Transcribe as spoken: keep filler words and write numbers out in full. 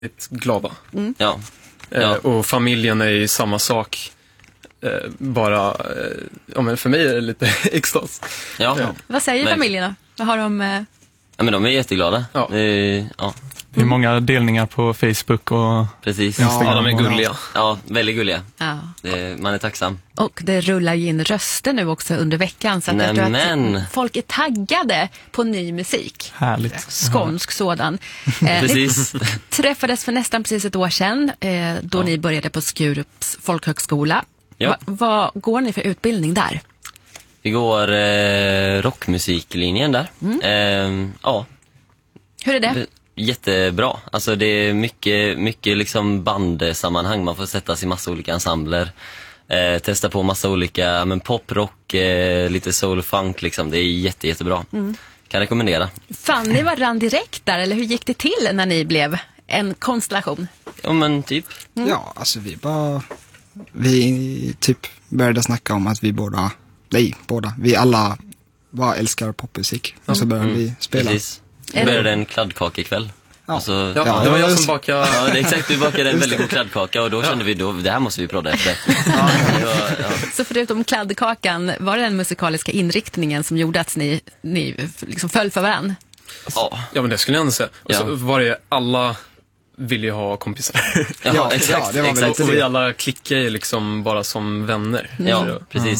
glada. Mm. Ja. Ja. Eh, och familjen är ju samma sak. Eh, bara, eh, ja, men för mig är det lite extas. Ja. Ja. Vad säger Men... familjen då? Vad har de... Eh... Ja, men de är jätteglada. Ja. Det, ja. Det är många delningar på Facebook och Precis. Instagram. Ja, de är gulliga. Ja, väldigt gulliga. Ja. Det, man är tacksam. Och det rullar ju in röster nu också under veckan. Så att jag tror att folk är taggade på ny musik. Härligt. Skånsk sådan. Eh, Precis. Ni träffades för nästan precis ett år sedan eh, då ja. ni började på Skurups folkhögskola. Ja. Va, vad går ni för utbildning där? Vi går eh, rockmusiklinjen där. Mm. Eh, ja. Hur är det? Jättebra. Alltså det är mycket, mycket liksom bandsammanhang. Man får sätta sig i massa olika ensembler. Eh, testa på massa olika men pop, rock, eh, lite soul, funk liksom. Det är jätte, jättebra. Mm. Kan rekommendera. Fann ni varann direkt där eller hur gick det till när ni blev en konstellation? Ja men typ. Mm. Ja, alltså vi bara vi typ började snacka om att vi båda nej, båda. Vi alla bara älskar popmusik. Och så började mm. vi spela. Precis. Vi började en kladdkakekväll. Ja. Alltså, ja, ja, det var jag som bakade. Ja, det är exakt. Vi bakade en väldigt god kladdkaka och då kände vi då, det här måste vi prodda efter. Ja. Ja, ja. Så förutom kladdkakan, var det den musikaliska inriktningen som gjorde att ni, ni liksom föll för varann? Ja. ja, men det skulle jag ändå säga. Och så ja. var det alla vill ju ha kompisar. Ja, ja exakt. Ja, det var exakt. och vi alla klickar ju liksom bara som vänner. Ja, mm. precis.